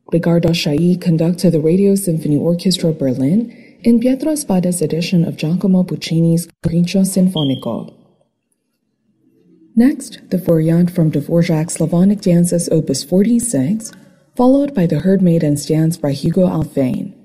Ricardo Chailly conducted the Radio Symphony Orchestra Berlin in Pietro Spada's edition of Giacomo Puccini's Capriccio Sinfonico. Next, the Variant from Dvorak's Slavonic Dances Opus 46, followed by the Herd Maidens Dance by Hugo Alfvén.